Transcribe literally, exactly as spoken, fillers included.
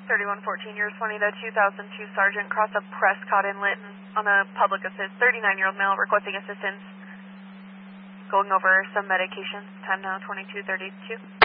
thirty-one fourteen, you're responding to two thousand two Sergeant Cross of Prescott in Lytton on a public assist, thirty-nine-year-old male requesting assistance, going over some medication. Time now twenty-two thirty-two.